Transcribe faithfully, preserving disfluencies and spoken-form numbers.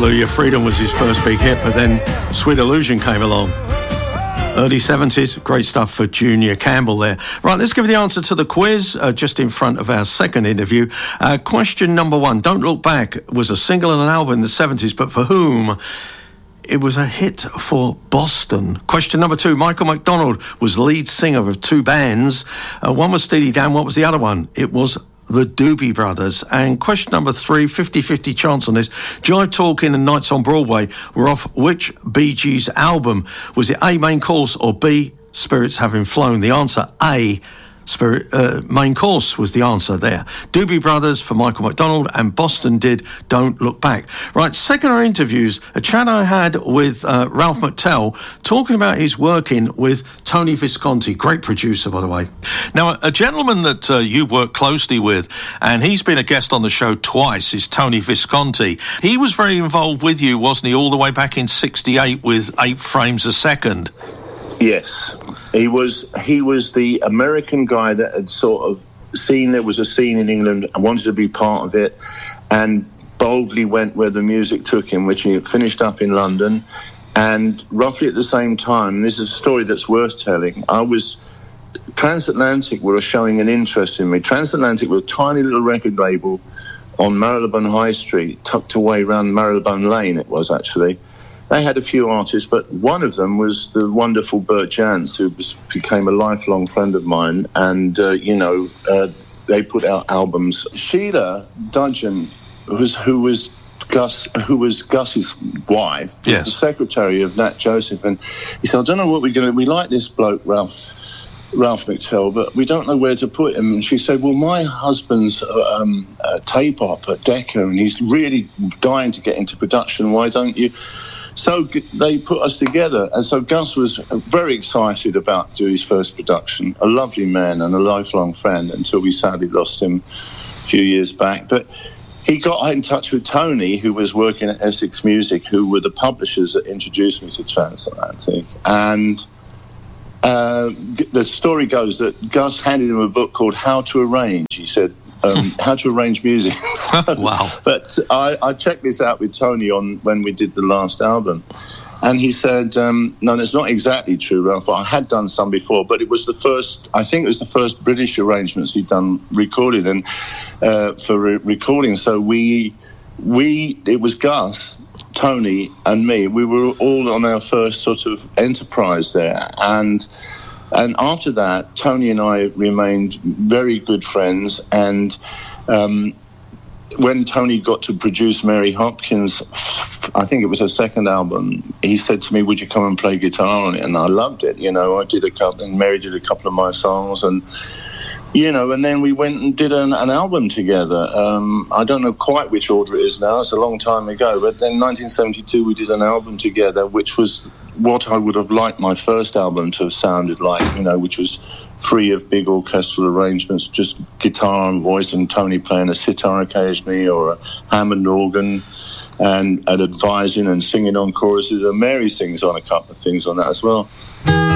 Hallelujah Freedom was his first big hit, but then Sweet Illusion came along. Early seventies, great stuff for Junior Campbell there. Right, let's give you the answer to the quiz uh, just in front of our second interview. Uh, question number one, Don't Look Back was a single and an album in the seventies, but for whom? It was a hit for Boston. Question number two, Michael McDonald was lead singer of two bands. Uh, one was Steely Dan, what was the other one? It was the Doobie Brothers. And question number three, fifty-fifty chance on this. Jive Talking and Nights on Broadway were off which Bee Gees album? Was it A, Main Course, or B, Spirits Having Flown? The answer, A, Spirit, uh, Main Course was the answer there. Doobie Brothers for Michael McDonald, and Boston did Don't Look Back. Right, second interviews, a chat I had with uh, Ralph McTell talking about his working with Tony Visconti, great producer, by the way. Now, a gentleman that uh, you work closely with, and he's been a guest on the show twice, is Tony Visconti. He was very involved with you, wasn't he, all the way back in sixty-eight with Eight Frames a Second? Yes. He was he was the American guy that had sort of seen there was a scene in England and wanted to be part of it, and boldly went where the music took him, which he finished up in London. And roughly at the same time, and this is a story that's worth telling, I was... Transatlantic were showing an interest in me. Transatlantic were a tiny little record label on Marylebone High Street, tucked away around Marylebone Lane it was actually. They had a few artists, but one of them was the wonderful Bert Jantz, who was, became a lifelong friend of mine. And, uh, you know, uh, they put out albums. Sheila Dudgeon, who was, who was Gus, who was Gus's wife, was yes. the secretary of Nat Joseph. And he said, I don't know what we're going to... We like this bloke, Ralph... Ralph McTell, but we don't know where to put him. And she said, well, my husband's um, a tape op at Decca, and he's really dying to get into production. Why don't you? So they put us together. And so Gus was very excited about doing his first production, a lovely man and a lifelong friend, until we sadly lost him a few years back. But he got in touch with Tony, who was working at Essex Music, who were the publishers that introduced me to Transatlantic. And Uh, the story goes that Gus handed him a book called How to Arrange. He said, um, how to arrange music. So, wow. But I, I checked this out with Tony on when we did the last album. And he said, um, no, that's not exactly true, Ralph. I had done some before, but it was the first, I think it was the first British arrangements he'd done recorded and uh, for re- recording. So we, we, it was Gus, Tony and me, we were all on our first sort of enterprise there. And and after that, Tony and I remained very good friends. And um, when Tony got to produce Mary Hopkins, I think it was her second album, he said to me, would you come and play guitar on it? And I loved it. You know, I did a couple, and Mary did a couple of my songs, and you know, and then we went and did an, an album together. Um, I don't know quite which order it is now. It's a long time ago. But then in nineteen seventy-two, we did an album together, which was what I would have liked my first album to have sounded like, you know, which was free of big orchestral arrangements, just guitar and voice, and Tony playing a sitar occasionally or a Hammond organ, and, and advising and singing on choruses. And Mary sings on a couple of things on that as well.